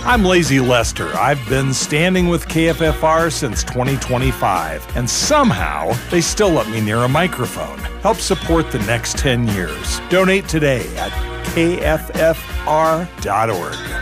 I'm Lazy Lester. I've been standing with KFFR since 2025, and somehow they still let me near a microphone. Help support the next 10 years. Donate today at kffr.org.